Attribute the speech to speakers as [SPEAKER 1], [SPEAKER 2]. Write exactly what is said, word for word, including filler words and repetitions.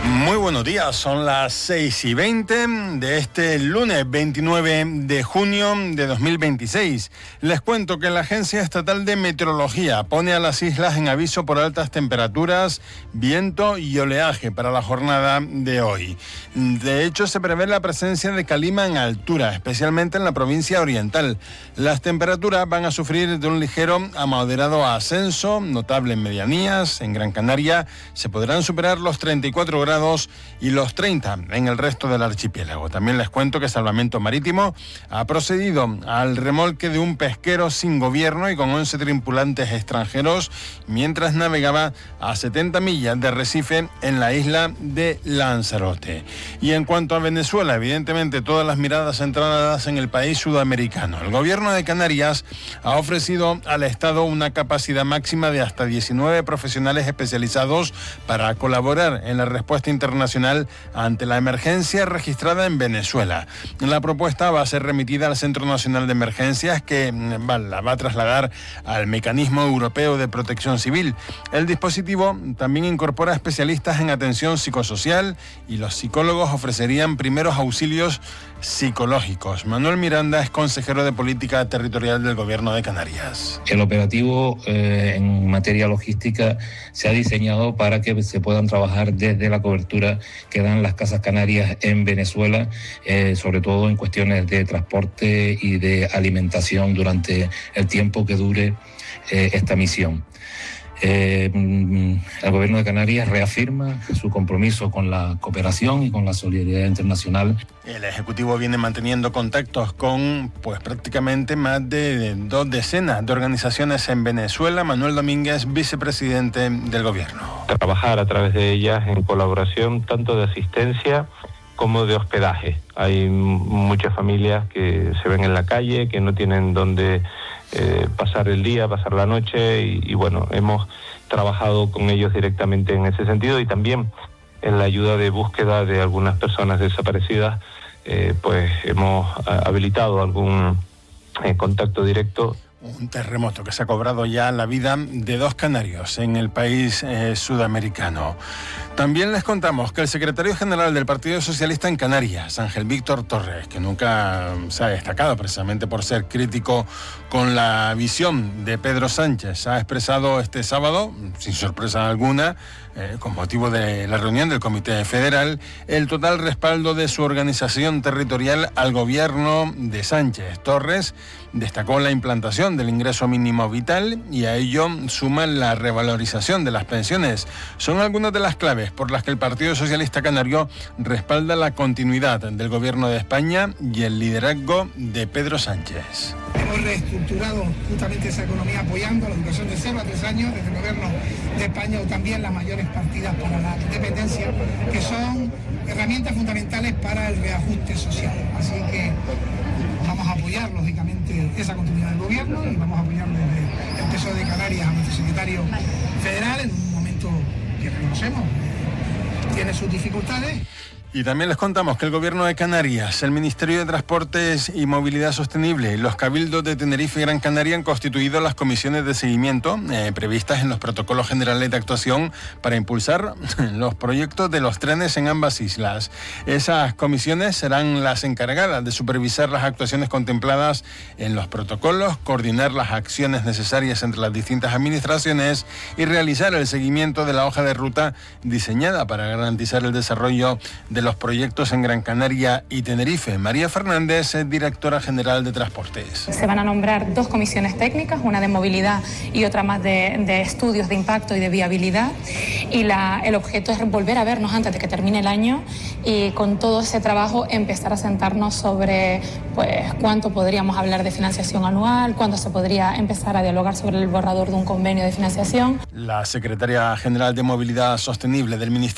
[SPEAKER 1] Muy buenos días, son las seis y veinte de este lunes veintinueve de junio de dos mil veintiséis. Les cuento que la Agencia Estatal de Meteorología pone a las islas en aviso por altas temperaturas, viento y oleaje para la jornada de hoy. De hecho, se prevé la presencia de calima en altura, especialmente en la provincia oriental. Las temperaturas van a sufrir de un ligero a moderado ascenso, notable en medianías. En Gran Canaria se podrán superar los treinta y cuatro grados y los treinta en el resto del archipiélago. También les cuento que Salvamento Marítimo ha procedido al remolque de un pesquero sin gobierno y con once tripulantes extranjeros mientras navegaba a setenta millas de Recife en la isla de Lanzarote. Y en cuanto a Venezuela, evidentemente todas las miradas centradas en el país sudamericano. El gobierno de Canarias ha ofrecido al Estado una capacidad máxima de hasta diecinueve profesionales especializados para colaborar en la respuesta internacional ante la emergencia registrada en Venezuela. La propuesta va a ser remitida al Centro Nacional de Emergencias, que va, la va a trasladar al Mecanismo Europeo de Protección Civil. El dispositivo también incorpora especialistas en atención psicosocial y los psicólogos ofrecerían primeros auxilios psicológicos. Manuel Miranda es consejero de Política Territorial del Gobierno de Canarias.
[SPEAKER 2] El operativo eh, en materia logística se ha diseñado para que se puedan trabajar desde la cobertura que dan las casas canarias en Venezuela, eh, sobre todo en cuestiones de transporte y de alimentación durante el tiempo que dure eh, esta misión. Eh, el Gobierno de Canarias reafirma su compromiso con la cooperación y con la solidaridad internacional.
[SPEAKER 1] El Ejecutivo viene manteniendo contactos con pues prácticamente más de dos decenas de organizaciones en Venezuela. Manuel Domínguez, vicepresidente del Gobierno.
[SPEAKER 3] Trabajar a través de ellas en colaboración tanto de asistencia como de hospedaje. Hay muchas familias que se ven en la calle, que no tienen dónde eh, pasar el día, pasar la noche y, y bueno, hemos trabajado con ellos directamente en ese sentido y también en la ayuda de búsqueda de algunas personas desaparecidas, eh, pues hemos habilitado algún eh, contacto directo.
[SPEAKER 1] Un terremoto que se ha cobrado ya la vida de dos canarios en el país eh, sudamericano. También les contamos que el secretario general del Partido Socialista en Canarias, Ángel Víctor Torres, que nunca se ha destacado precisamente por ser crítico con la visión de Pedro Sánchez, ha expresado este sábado, sin sorpresa alguna, eh, con motivo de la reunión del Comité Federal, el total respaldo de su organización territorial al gobierno de Sánchez. Torres destacó la implantación del ingreso mínimo vital y a ello suma la revalorización de las pensiones. Son algunas de las claves por las que el Partido Socialista Canario respalda la continuidad del Gobierno de España y el liderazgo de Pedro Sánchez.
[SPEAKER 4] Hemos reestructurado justamente esa economía apoyando la educación de cero a tres años desde el Gobierno de España o también las mayores partidas para la independencia, que son herramientas fundamentales para el reajuste social. Así que vamos a apoyar, lógicamente, esa continuidad del Gobierno y vamos a apoyar desde el P S O E de Canarias a nuestro secretario federal en un momento que reconocemos tiene sus dificultades.
[SPEAKER 1] Y también les contamos que el Gobierno de Canarias, el Ministerio de Transportes y Movilidad Sostenible y los Cabildos de Tenerife y Gran Canaria han constituido las comisiones de seguimiento eh, previstas en los protocolos generales de actuación para impulsar los proyectos de los trenes en ambas islas. Esas comisiones serán las encargadas de supervisar las actuaciones contempladas en los protocolos, coordinar las acciones necesarias entre las distintas administraciones y realizar el seguimiento de la hoja de ruta diseñada para garantizar el desarrollo de los proyectos en Gran Canaria y Tenerife. María Fernández es directora general de Transportes.
[SPEAKER 5] Se van a nombrar dos comisiones técnicas, una de movilidad y otra más de, de estudios de impacto y de viabilidad. Y la, el objeto es volver a vernos antes de que termine el año y con todo ese trabajo empezar a sentarnos sobre pues, cuánto podríamos hablar de financiación anual, cuándo se podría empezar a dialogar sobre el borrador de un convenio de financiación.
[SPEAKER 1] La secretaria general de Movilidad Sostenible del Ministerio